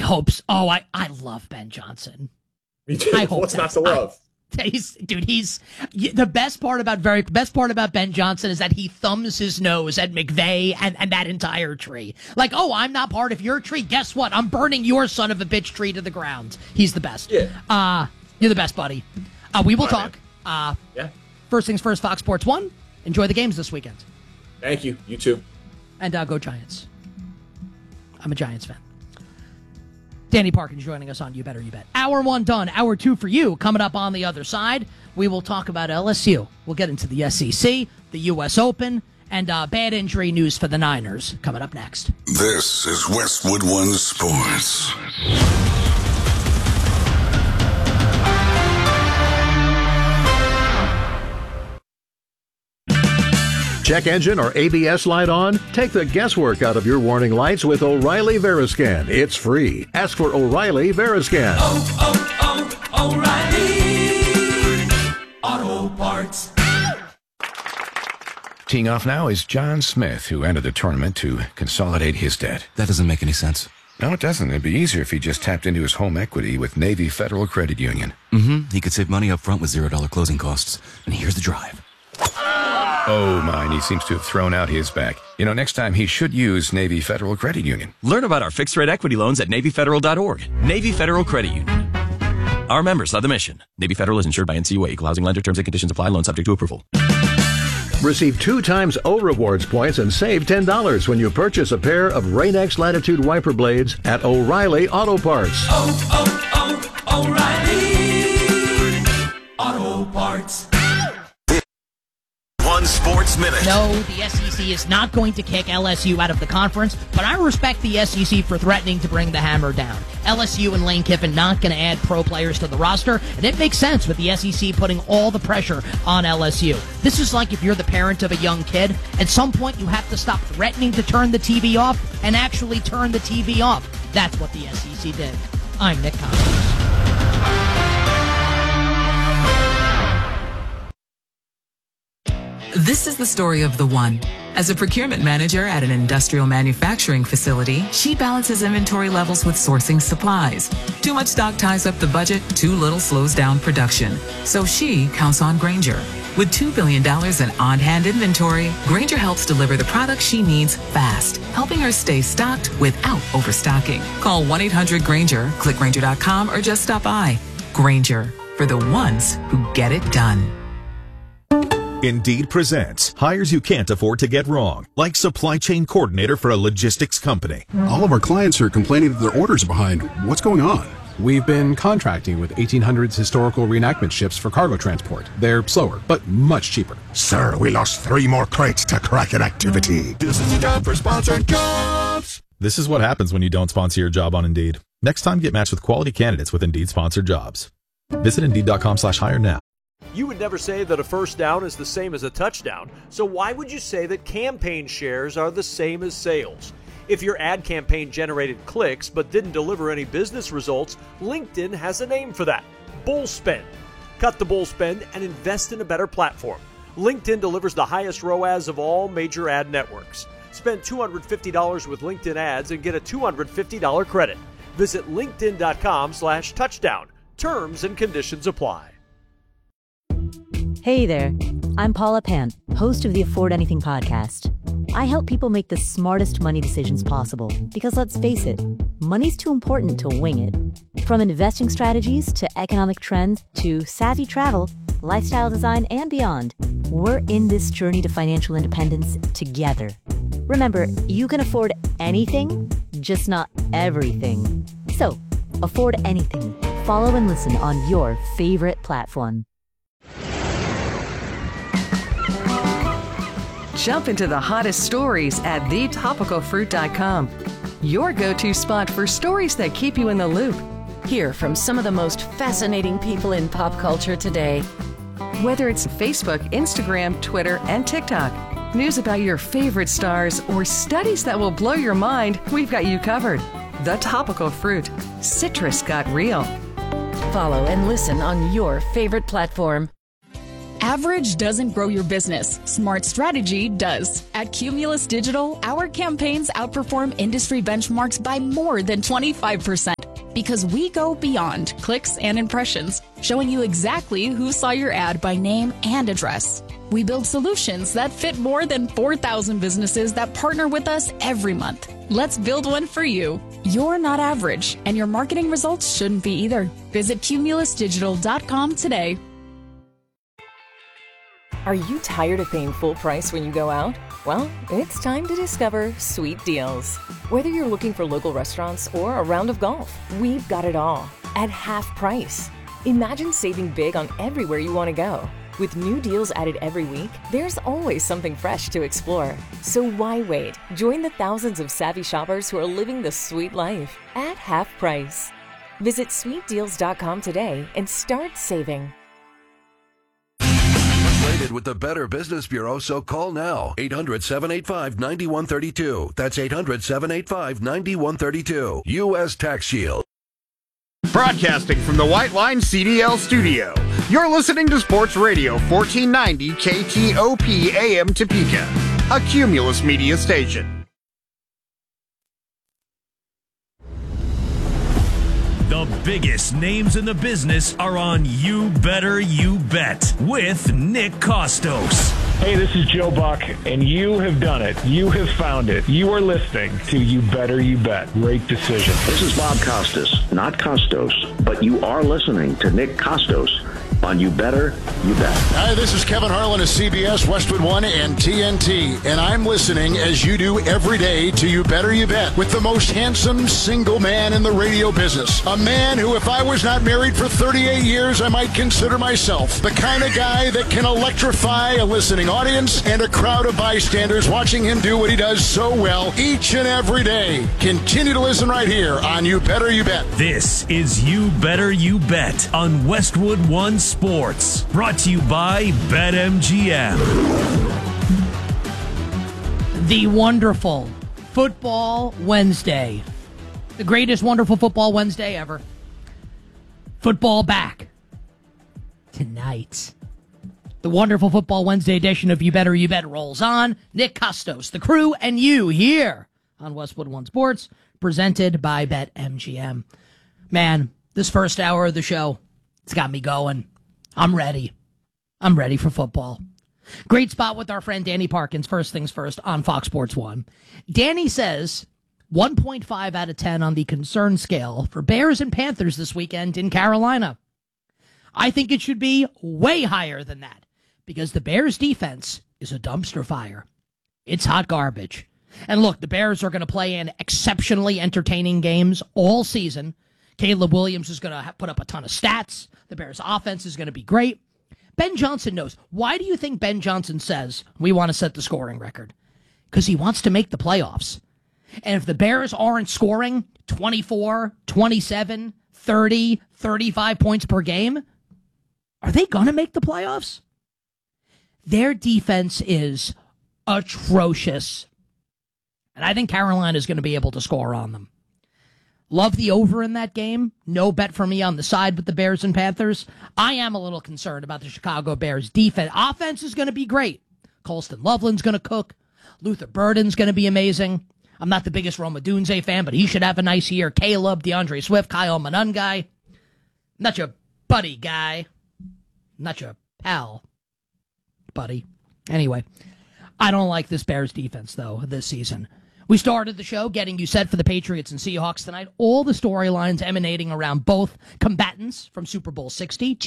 hope so. Oh, I love Ben Johnson. Me too. What's not to love? He's the best part about Ben Johnson is that he thumbs his nose at McVay and that entire tree. Like, oh, I'm not part of your tree. Guess what? I'm burning your son of a bitch tree to the ground. He's the best. Yeah. You're the best, buddy. We will talk. Yeah. First things first, Fox Sports 1. Enjoy the games this weekend. Thank you. You too. And go Giants. I'm a Giants fan. Danny Parkins joining us on You Better You Bet. Hour 1 done. Hour 2 for you. Coming up on the other side, we will talk about LSU. We'll get into the SEC, the U.S. Open, and bad injury news for the Niners. Coming up next. This is Westwood One Sports. Check engine or ABS light on? Take the guesswork out of your warning lights with O'Reilly Veriscan. It's free. Ask for O'Reilly Veriscan. O'Reilly Auto Parts. Teeing off now is John Smith, who entered the tournament to consolidate his debt. That doesn't make any sense. No, it doesn't. It'd be easier if he just tapped into his home equity with Navy Federal Credit Union. He could save money up front with $0 closing costs. And here's the drive. Oh, my, and he seems to have thrown out his back. You know, next time he should use Navy Federal Credit Union. Learn about our fixed-rate equity loans at NavyFederal.org. Navy Federal Credit Union. Our members love the mission. Navy Federal is insured by NCUA. Equal housing lender. Terms and conditions apply. Loan subject to approval. Receive 2 times O Rewards points and save $10 when you purchase a pair of Rain-X Latitude wiper blades at O'Reilly Auto Parts. O'Reilly Auto Parts. One Sports Minute. No, the SEC is not going to kick LSU out of the conference, but I respect the SEC for threatening to bring the hammer down. LSU and Lane Kiffin not going to add pro players to the roster, and it makes sense with the SEC putting all the pressure on LSU. This is like if you're the parent of a young kid, at some point you have to stop threatening to turn the TV off and actually turn the TV off. That's what the SEC did. I'm Nick Collins. This is the story of the one. As a procurement manager at an industrial manufacturing facility, she balances inventory levels with sourcing supplies. Too much stock ties up the budget, too little slows down production. So she counts on Grainger. With $2 billion in on-hand inventory, Grainger helps deliver the products she needs fast, helping her stay stocked without overstocking. Call 1-800-GRAINGER, click Grainger.com, or just stop by. Grainger, for the ones who get it done. Indeed presents hires you can't afford to get wrong, like supply chain coordinator for a logistics company. All of our clients are complaining that their orders are behind. What's going on? We've been contracting with 1800s historical reenactment ships for cargo transport. They're slower, but much cheaper. Sir, we lost 3 more crates to Kraken activity. This is a job for sponsored jobs. This is what happens when you don't sponsor your job on Indeed. Next time, get matched with quality candidates with Indeed sponsored jobs. Visit Indeed.com/hire now. You would never say that a first down is the same as a touchdown, so why would you say that campaign shares are the same as sales? If your ad campaign generated clicks but didn't deliver any business results, LinkedIn has a name for that: bull spend. Cut the bull spend and invest in a better platform. LinkedIn delivers the highest ROAS of all major ad networks. Spend $250 with LinkedIn ads and get a $250 credit. Visit linkedin.com/touchdown. Terms and conditions apply. Hey there, I'm Paula Pant, host of the Afford Anything podcast. I help people make the smartest money decisions possible because, let's face it, money's too important to wing it. From investing strategies to economic trends to savvy travel, lifestyle design, and beyond, we're in this journey to financial independence together. Remember, you can afford anything, just not everything. So, afford anything. Follow and listen on your favorite platform. Jump into the hottest stories at thetopicalfruit.com. Your go-to spot for stories that keep you in the loop. Hear from some of the most fascinating people in pop culture today. Whether it's Facebook, Instagram, Twitter, and TikTok, news about your favorite stars, or studies that will blow your mind, we've got you covered. The Topical Fruit. Citrus got real. Follow and listen on your favorite platform. Average doesn't grow your business. Smart strategy does. At Cumulus Digital, our campaigns outperform industry benchmarks by more than 25%. Because we go beyond clicks and impressions, showing you exactly who saw your ad by name and address. We build solutions that fit more than 4,000 businesses that partner with us every month. Let's build one for you. You're not average, and your marketing results shouldn't be either. Visit cumulusdigital.com today. Are you tired of paying full price when you go out? Well, it's time to discover Sweet Deals. Whether you're looking for local restaurants or a round of golf, we've got it all at half price. Imagine saving big on everywhere you want to go. With new deals added every week, there's always something fresh to explore. So why wait? Join the thousands of savvy shoppers who are living the sweet life at half price. Visit sweetdeals.com today and start saving. Rated with the Better Business Bureau, so call now. 800-785-9132. That's 800-785-9132. U.S. Tax Shield. Broadcasting from the White Line CDL studio. You're listening to Sports Radio 1490 KTOP AM Topeka, a Cumulus Media station. The biggest names in the business are on You Better You Bet with Nick Kostos. Hey, this is Joe Buck, and you have done it. You have found it. You are listening to You Better You Bet. Great decision. This is Bob Costas, not Costos, but you are listening to Nick Kostos on You Better You Bet. Hi, this is Kevin Harlan of CBS, Westwood One, and TNT, and I'm listening as you do every day to You Better You Bet with the most handsome single man in the radio business. A man who, if I was not married for 38 years, I might consider myself the kind of guy that can electrify a listening audience and a crowd of bystanders watching him do what he does so well each and every day. Continue to listen right here on You Better You Bet. This is You Better You Bet on Westwood One Sports, brought to you by BetMGM. The wonderful Football Wednesday. The greatest wonderful Football Wednesday ever. Football back tonight. The wonderful Football Wednesday edition of You Better You Bet rolls on. Nick Kostos, the crew, and you here on Westwood One Sports, presented by BetMGM. Man, this first hour of the show, it's got me going. I'm ready. I'm ready for football. Great spot with our friend Danny Parkins, First Things First, on Fox Sports 1. Danny says 1.5 out of 10 on the concern scale for Bears and Panthers this weekend in Carolina. I think it should be way higher than that because the Bears' defense is a dumpster fire. It's hot garbage. And look, the Bears are going to play in exceptionally entertaining games all season. Caleb Williams is going to put up a ton of stats. The Bears' offense is going to be great. Ben Johnson knows. Why do you think Ben Johnson says we want to set the scoring record? Because he wants to make the playoffs. And if the Bears aren't scoring 24, 27, 30, 35 points per game, are they going to make the playoffs? Their defense is atrocious. And I think Carolina is going to be able to score on them. Love the over in that game. No bet for me on the side with the Bears and Panthers. I am a little concerned about the Chicago Bears defense. Offense is going to be great. Colston Loveland's going to cook. Luther Burden's going to be amazing. I'm not the biggest Roma Dunze fan, but he should have a nice year. Caleb, DeAndre Swift, Kyle Monangai. Not your buddy guy. Not your pal, buddy. Anyway, I don't like this Bears defense, though, this season. We started the show getting you set for the Patriots and Seahawks tonight. All the storylines emanating around both combatants from Super Bowl 60,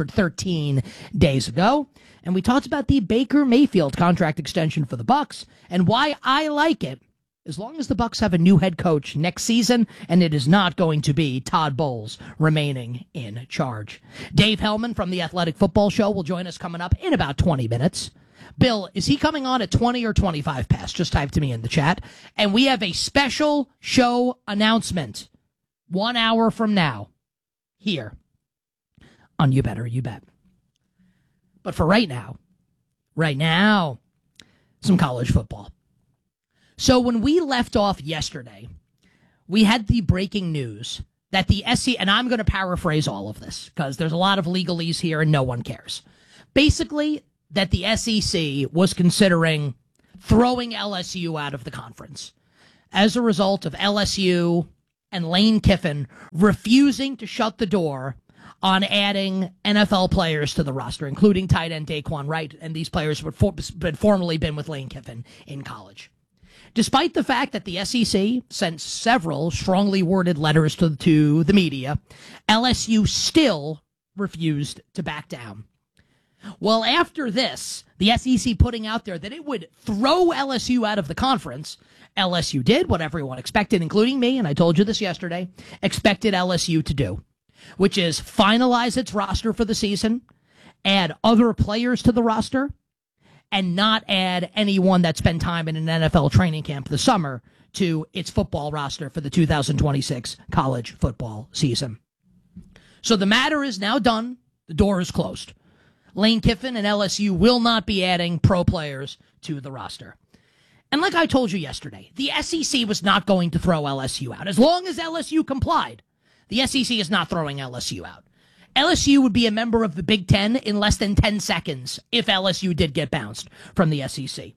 213 days ago. And we talked about the Baker Mayfield contract extension for the Bucs and why I like it, as long as the Bucs have a new head coach next season, and it is not going to be Todd Bowles remaining in charge. Dave Hellman from the Athletic Football Show will join us coming up in about 20 minutes. Bill, is he coming on at 20 or 25 past? Just type to me in the chat. And we have a special show announcement 1 hour from now here on You Better You Bet. But for right now, some college football. So when we left off yesterday, we had the breaking news that the SEC, and I'm going to paraphrase all of this because there's a lot of legalese here and no one cares. Basically, that the SEC was considering throwing LSU out of the conference as a result of LSU and Lane Kiffin refusing to shut the door on adding NFL players to the roster, including tight end Daquan Wright, and these players had formerly been with Lane Kiffin in college. Despite the fact that the SEC sent several strongly worded letters to the media, LSU still refused to back down. Well, after this, the SEC putting out there that it would throw LSU out of the conference, LSU did what everyone expected, including me, and I told you this yesterday, expected LSU to do, which is finalize its roster for the season, add other players to the roster, and not add anyone that spent time in an NFL training camp this summer to its football roster for the 2026 college football season. So the matter is now done. The door is closed. Lane Kiffin and LSU will not be adding pro players to the roster. And like I told you yesterday, the SEC was not going to throw LSU out. As long as LSU complied, the SEC is not throwing LSU out. LSU would be a member of the Big Ten in less than 10 seconds if LSU did get bounced from the SEC.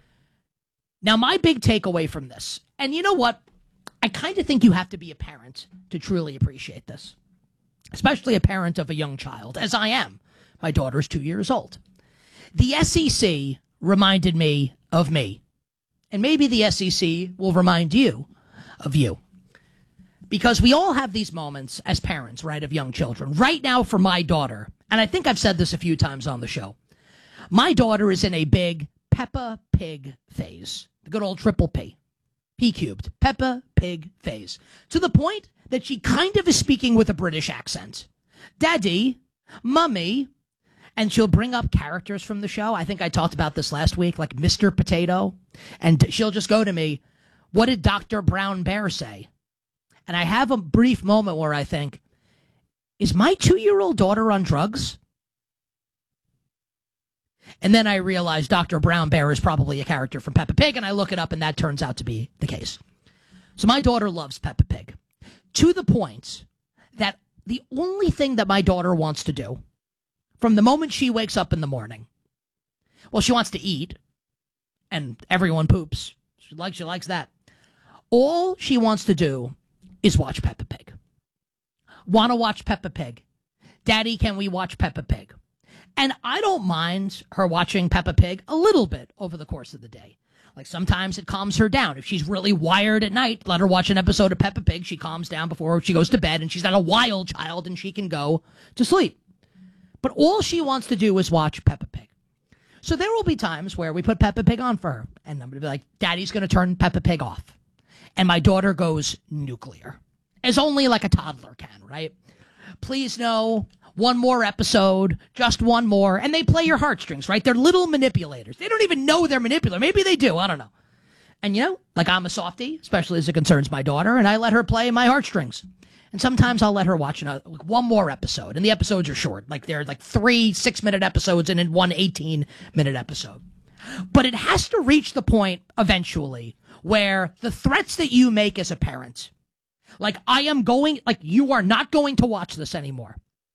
Now, my big takeaway from this, and you know what? I kind of think you have to be a parent to truly appreciate this, especially a parent of a young child, as I am. My daughter's 2 years old. The SEC reminded me of me, and maybe the SEC will remind you of you. Because we all have these moments as parents, right, of young children. Right now for my daughter, and I think I've said this a few times on the show, my daughter is in a big Peppa Pig phase. The good old triple P. P cubed. Peppa Pig phase. To the point that she kind of is speaking with a British accent. Daddy, Mummy, and she'll bring up characters from the show. I think I talked about this last week, like Mr. Potato. And she'll just go to me, what did Dr. Brown Bear say? And I have a brief moment where I think, is my 2-year-old daughter on drugs? And then I realize Dr. Brown Bear is probably a character from Peppa Pig, and I look it up, and that turns out to be the case. So my daughter loves Peppa Pig, to the point that the only thing that my daughter wants to do, from the moment she wakes up in the morning, well, she wants to eat, and everyone poops. She likes that. All she wants to do is watch Peppa Pig. Want to watch Peppa Pig. Daddy, can we watch Peppa Pig? And I don't mind her watching Peppa Pig a little bit over the course of the day. Like sometimes it calms her down. If she's really wired at night, let her watch an episode of Peppa Pig. She calms down before she goes to bed, and she's not a wild child, and she can go to sleep. But all she wants to do is watch Peppa Pig. So there will be times where we put Peppa Pig on for her, and I'm going to be like, Daddy's going to turn Peppa Pig off. And my daughter goes nuclear, as only like a toddler can, right? Please no, one more episode, just one more. And they play your heartstrings, right? They're little manipulators. They don't even know they're manipulators. Maybe they do. I don't know. And, you know, like I'm a softie, especially as it concerns my daughter, and I let her play my heartstrings. And sometimes I'll let her watch one more episode. And the episodes are short. Like they're like 3 6-minute episodes and then one 18-minute episode. But it has to reach the point eventually where the threats that you make as a parent, like you are not going to watch this anymore.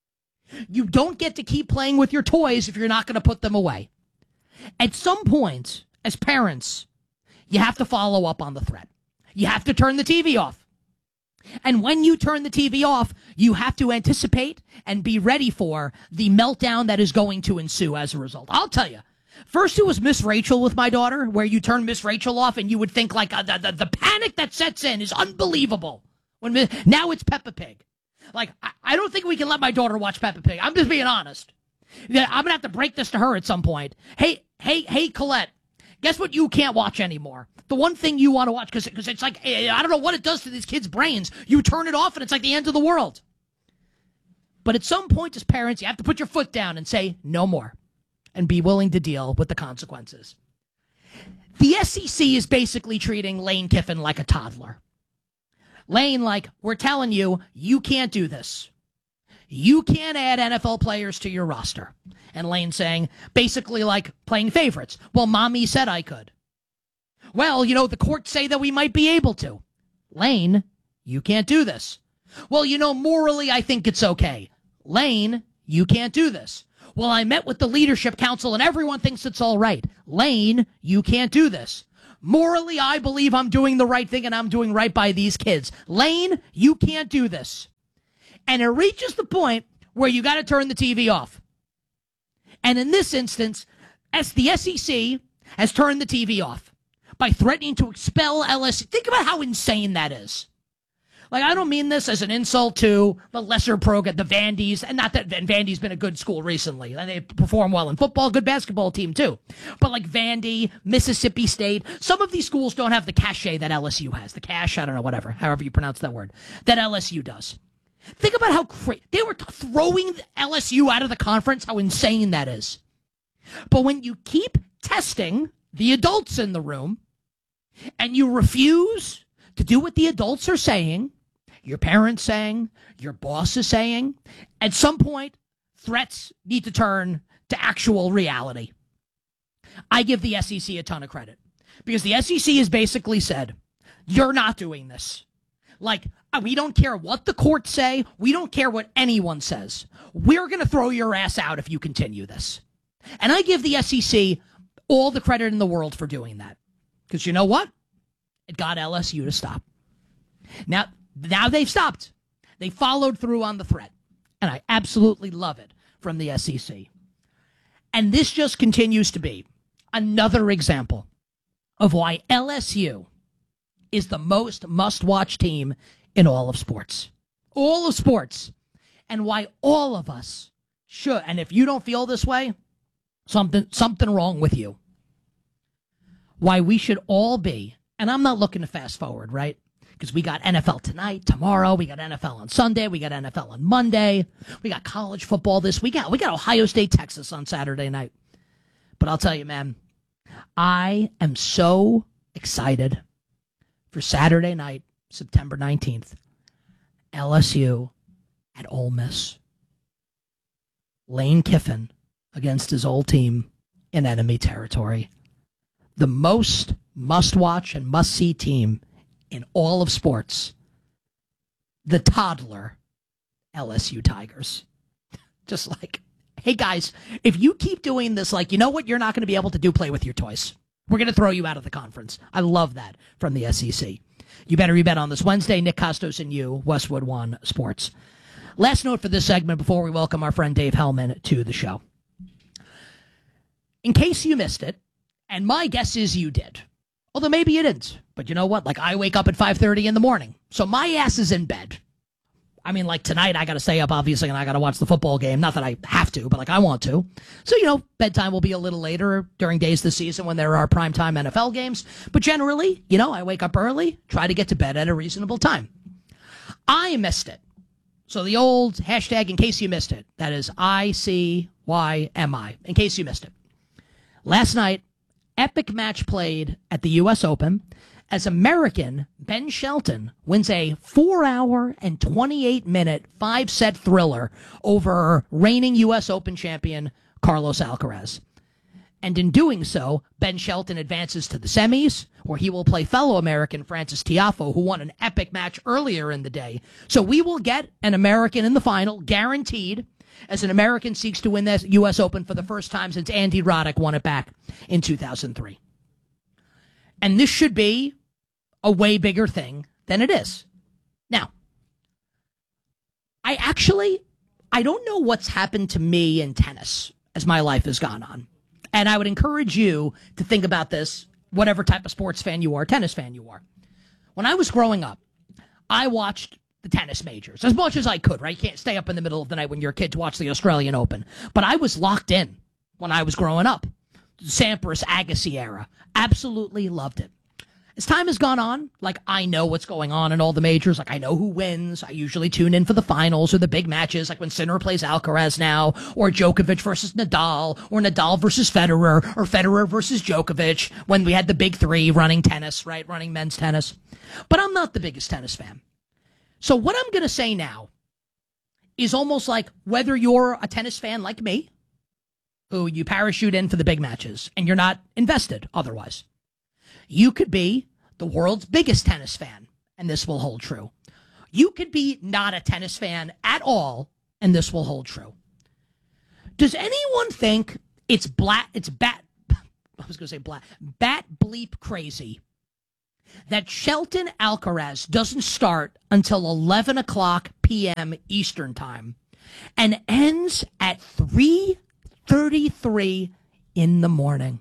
You don't get to keep playing with your toys if you're not going to put them away. At some point, as parents, you have to follow up on the threat. You have to turn the TV off. And when you turn the TV off, you have to anticipate and be ready for the meltdown that is going to ensue as a result. I'll tell you. First, it was Miss Rachel with my daughter, where you turn Miss Rachel off and you would think like the panic that sets in is unbelievable. Now it's Peppa Pig. Like, I don't think we can let my daughter watch Peppa Pig. I'm just being honest. I'm going to have to break this to her at some point. Hey, Colette, guess what you can't watch anymore? The one thing you want to watch, because it's like, I don't know what it does to these kids' brains. You turn it off and it's like the end of the world. But at some point as parents, you have to put your foot down and say, no more. And be willing to deal with the consequences. The SEC is basically treating Lane Kiffin like a toddler. Lane, like, we're telling you, you can't do this. You can't add NFL players to your roster. And Lane saying, basically like playing favorites. Well, Mommy said I could. Well, you know, the courts say that we might be able to. Lane, you can't do this. Well, you know, morally, I think it's okay. Lane, you can't do this. Well, I met with the leadership council and everyone thinks it's all right. Lane, you can't do this. Morally, I believe I'm doing the right thing and I'm doing right by these kids. Lane, you can't do this. And it reaches the point where you got to turn the TV off. And in this instance, as the SEC has turned the TV off by threatening to expel LSU. Think about how insane that is. Like, I don't mean this as an insult to the lesser program, the Vandy's, and not that Vandy's been a good school recently, and they perform well in football, good basketball team too. But like Vandy, Mississippi State, some of these schools don't have the cachet that LSU has. The cash, I don't know, whatever, however you pronounce that word, that LSU does. Think about how they were throwing LSU out of the conference, how insane that is. But when you keep testing the adults in the room and you refuse to do what the adults are saying, your parents saying, your boss is saying, at some point, threats need to turn to actual reality. I give the SEC a ton of credit because the SEC has basically said, you're not doing this. Like, we don't care what the courts say. We don't care what anyone says. We're going to throw your ass out if you continue this. And I give the SEC all the credit in the world for doing that. Because you know what? It got LSU to stop. Now they've stopped. They followed through on the threat. And I absolutely love it from the SEC. And this just continues to be another example of why LSU is the most must-watch team in all of sports. All of sports. And why all of us should. And if you don't feel this way, something wrong with you. Why we should all be, and I'm not looking to fast forward, right? Because we got NFL tonight, tomorrow, we got NFL on Sunday, we got NFL on Monday, we got college football this week. We got Ohio State, Texas on Saturday night. But I'll tell you, man, I am so excited for Saturday night, September 19th, LSU at Ole Miss. Lane Kiffin against his old team in enemy territory. The most must-watch and must-see team in all of sports. The toddler LSU Tigers. Just like, hey guys, if you keep doing this, like, you know what you're not going to be able to do? Play with your toys. We're going to throw you out of the conference. I love that from the SEC. You better bet on this Wednesday. Nick Costos and you, Westwood One Sports. Last note for this segment before we welcome our friend Dave Hellman to the show. In case you missed it, and my guess is you did, although maybe you didn't, but you know what? Like, I wake up at 5:30 in the morning, so my ass is in bed. I mean, like, tonight I got to stay up, obviously, and I got to watch the football game. Not that I have to, but, like, I want to. So, you know, bedtime will be a little later during days this season when there are primetime NFL games. But generally, you know, I wake up early, try to get to bed at a reasonable time. I missed it. So the old hashtag, in case you missed it, that is ICYMI, in case you missed it. Last night, epic match played at the U.S. Open as American Ben Shelton wins a 4-hour and 28-minute 5-set thriller over reigning U.S. Open champion Carlos Alcaraz. And in doing so, Ben Shelton advances to the semis, where he will play fellow American Francis Tiafoe, who won an epic match earlier in the day. So we will get an American in the final, guaranteed, as an American seeks to win the U.S. Open for the first time since Andy Roddick won it back in 2003. And this should be a way bigger thing than it is. Now, I don't know what's happened to me in tennis as my life has gone on. And I would encourage you to think about this, whatever type of sports fan you are, tennis fan you are. When I was growing up, I watched the tennis majors as much as I could, right? You can't stay up in the middle of the night when you're a kid to watch the Australian Open. But I was locked in when I was growing up. Sampras, Agassi era. Absolutely loved it. As time has gone on, like, I know what's going on in all the majors. Like, I know who wins. I usually tune in for the finals or the big matches, like when Sinner plays Alcaraz now, or Djokovic versus Nadal, or Nadal versus Federer, or Federer versus Djokovic, when we had the big three running tennis, right? Running men's tennis. But I'm not the biggest tennis fan. So what I'm going to say now is almost like whether you're a tennis fan like me, who you parachute in for the big matches, and you're not invested otherwise. You could be the world's biggest tennis fan, and this will hold true. You could be not a tennis fan at all, and this will hold true. Does anyone think it's bad? bat bleep crazy that Shelton Alcaraz doesn't start until 11 o'clock p.m. Eastern time and ends at 3:33 in the morning.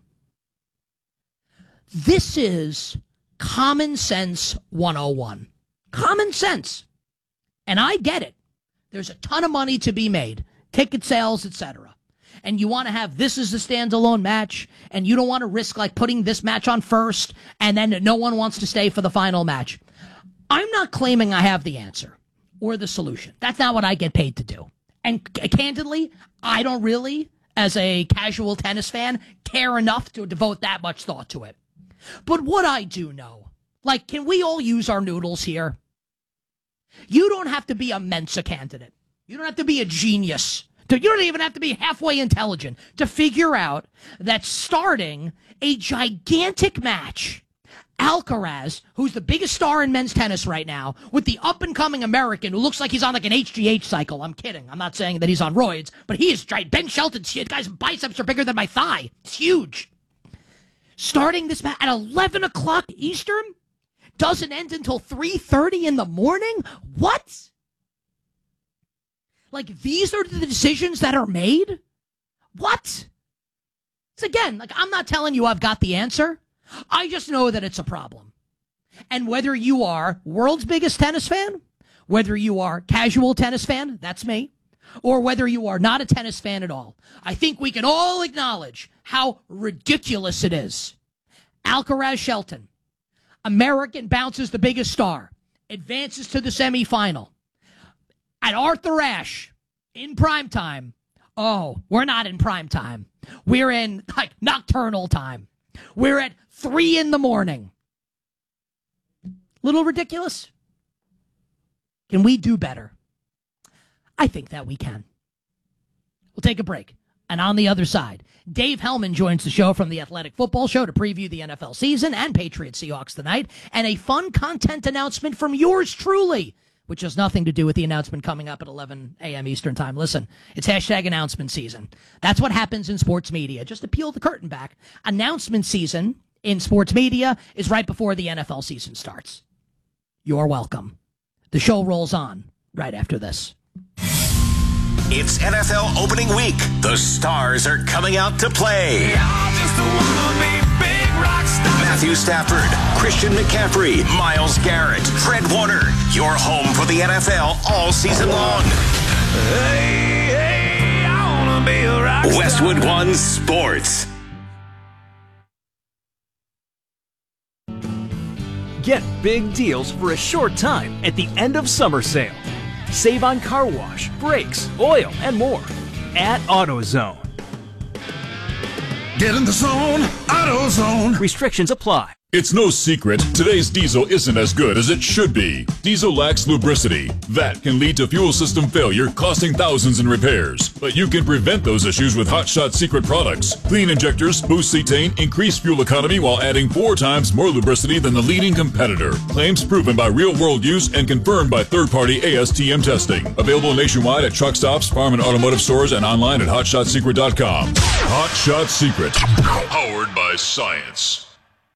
This is common sense 101. Common sense. And I get it. There's a ton of money to be made. Ticket sales, etc. And you want to have this as a standalone match, and you don't want to risk like putting this match on first, and then no one wants to stay for the final match. I'm not claiming I have the answer or the solution. That's not what I get paid to do. And candidly, I don't really, as a casual tennis fan, care enough to devote that much thought to it. But what I do know, like, can we all use our noodles here? You don't have to be a Mensa candidate. You don't have to be a genius. You don't even have to be halfway intelligent to figure out that starting a gigantic match, Alcaraz, who's the biggest star in men's tennis right now, with the up-and-coming American who looks like he's on like an HGH cycle. I'm kidding. I'm not saying that he's on roids, but he is giant. Ben Shelton's guy's biceps are bigger than my thigh. It's huge. Starting this match at 11 o'clock Eastern doesn't end until 3:30 in the morning? What? Like, these are the decisions that are made? What? It's again, like, I'm not telling you I've got the answer. I just know that it's a problem. And whether you are world's biggest tennis fan, whether you are casual tennis fan, that's me, or whether you are not a tennis fan at all, I think we can all acknowledge how ridiculous it is. Alcaraz Shelton. American bounces the biggest star. Advances to the semifinal. At Arthur Ashe, in primetime. Oh, we're not in primetime. We're in, like, nocturnal time. We're at 3 in the morning. Little ridiculous? Can we do better? I think that we can. We'll take a break. And on the other side, Dave Hellman joins the show from the Athletic Football Show to preview the NFL season and Patriots Seahawks tonight. And a fun content announcement from yours truly, which has nothing to do with the announcement coming up at 11 a.m. Eastern time. Listen, it's hashtag announcement season. That's what happens in sports media. Just to peel the curtain back, announcement season in sports media is right before the NFL season starts. You're welcome. The show rolls on right after this. It's NFL opening week. The stars are coming out to play. Matthew Stafford, Christian McCaffrey, Myles Garrett, Fred Warner. Your home for the NFL all season long. Hey, I wanna be a rock star. Westwood One Sports. Get big deals for a short time at the end of summer sale. Save on car wash, brakes, oil, and more at AutoZone. Get in the zone, AutoZone. Restrictions apply. It's no secret, today's diesel isn't as good as it should be. Diesel lacks lubricity. That can lead to fuel system failure, costing thousands in repairs. But you can prevent those issues with Hot Shot Secret products. Clean injectors, boost cetane, increase fuel economy while adding 4 times more lubricity than the leading competitor. Claims proven by real-world use and confirmed by third-party ASTM testing. Available nationwide at truck stops, farm and automotive stores, and online at HotShotSecret.com. Hot Shot Secret. Powered by science.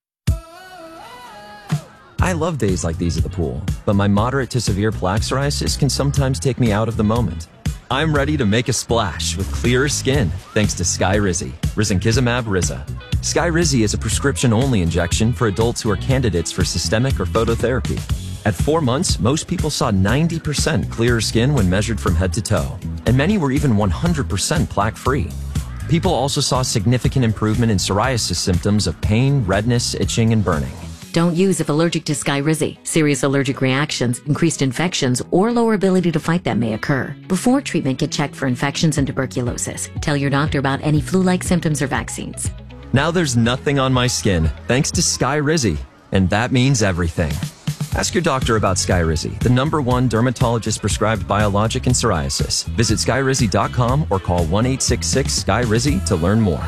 I love days like these at the pool, but my moderate to severe plaque psoriasis can sometimes take me out of the moment. I'm ready to make a splash with clearer skin thanks to Skyrizi, Risankizumab Riza. Skyrizi is a prescription-only injection for adults who are candidates for systemic or phototherapy. At 4 months, most people saw 90% clearer skin when measured from head to toe, and many were even 100% plaque-free. People also saw significant improvement in psoriasis symptoms of pain, redness, itching, and burning. Don't use if allergic to Skyrizi. Serious allergic reactions, increased infections, or lower ability to fight them may occur. Before treatment, get checked for infections and tuberculosis. Tell your doctor about any flu-like symptoms or vaccines. Now there's nothing on my skin thanks to Skyrizi, and that means everything. Ask your doctor about Skyrizi, the #1 dermatologist-prescribed biologic in psoriasis. Visit Skyrizi.com or call 1-866-SKYRIZI to learn more.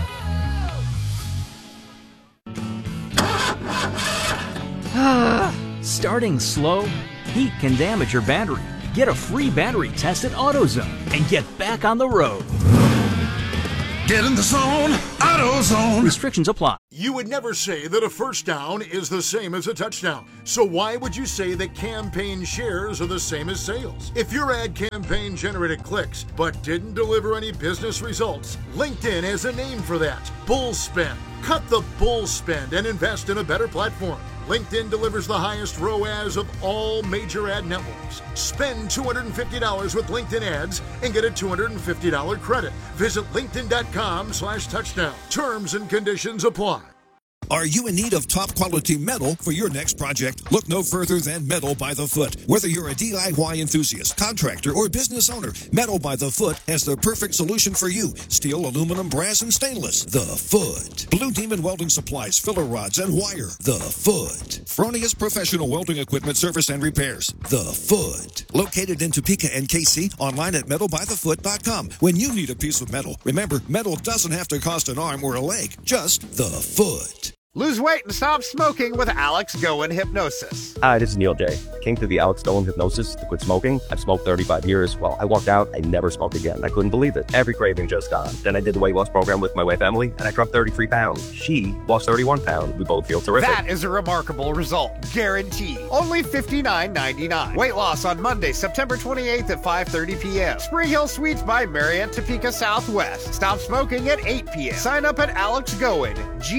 Starting slow? Heat can damage your battery. Get a free battery test at AutoZone and get back on the road. Get in the zone, AutoZone. Restrictions apply. You would never say that a first down is the same as a touchdown. So why would you say that campaign shares are the same as sales? If your ad campaign generated clicks but didn't deliver any business results, LinkedIn has a name for that: bull spend. Cut the bull spend and invest in a better platform. LinkedIn delivers the highest ROAS of all major ad networks. Spend $250 with LinkedIn ads and get a $250 credit. Visit linkedin.com/touchdown. Terms and conditions apply. Are you in need of top quality metal for your next project? Look no further than Metal by the Foot. Whether you're a DIY enthusiast, contractor, or business owner, Metal by the Foot has the perfect solution for you. Steel, aluminum, brass, and stainless. The Foot. Blue Demon Welding Supplies, filler rods, and wire. The Foot. Fronius Professional Welding Equipment Service and Repairs. The Foot. Located in Topeka and KC, online at metalbythefoot.com. When you need a piece of metal, remember, metal doesn't have to cost an arm or a leg, just the Foot. Lose weight and stop smoking with Alex Goen Hypnosis. Hi, this is Neil J. Came through the Alex Goen Hypnosis to quit smoking. I've smoked 35 years. Well, I walked out, I never smoked again. I couldn't believe it. Every craving just gone. Then I did the weight loss program with my wife, Emily, and I dropped 33 pounds. She lost 31 pounds. We both feel terrific. That is a remarkable result. Guaranteed. Only $59.99. Weight loss on Monday, September 28th at 5:30 p.m. Spring Hill Suites by Marriott, Topeka Southwest. Stop smoking at 8 p.m. Sign up at AlexGoen,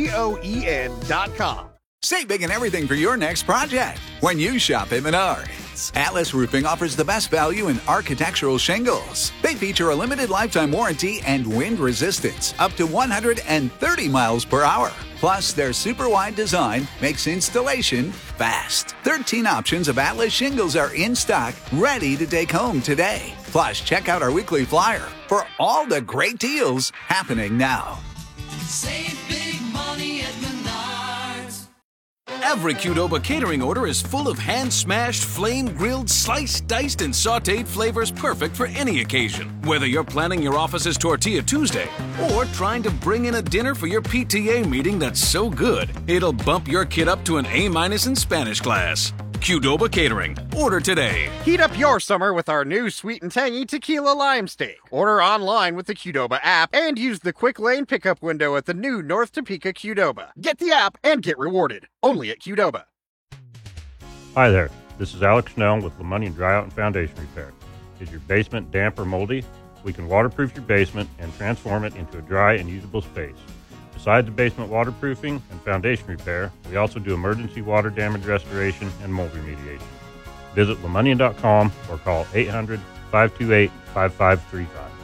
GOEN.com. Save big and everything for your next project when you shop at Menards. Atlas Roofing offers the best value in architectural shingles. They feature a limited lifetime warranty and wind resistance up to 130 miles per hour. Plus, their super wide design makes installation fast. 13 options of Atlas shingles are in stock, ready to take home today. Plus, check out our weekly flyer for all the great deals happening now. Save big money at Menards. Every Qdoba catering order is full of hand-smashed, flame-grilled, sliced, diced, and sautéed flavors perfect for any occasion. Whether you're planning your office's Tortilla Tuesday or trying to bring in a dinner for your PTA meeting that's so good, it'll bump your kid up to an A- in Spanish class. Qdoba Catering. Order today. Heat up your summer with our new sweet and tangy tequila lime steak. Order online with the Qdoba app and use the quick lane pickup window at the new North Topeka Qdoba. Get the app and get rewarded. Only at Qdoba. Hi there. This is Alex Snell with LeMoney Dry Out and Foundation Repair. Is your basement damp or moldy? We can waterproof your basement and transform it into a dry and usable space. Besides the basement waterproofing and foundation repair, we also do emergency water damage restoration and mold remediation. Visit lemonnian.com or call 800-528-5535.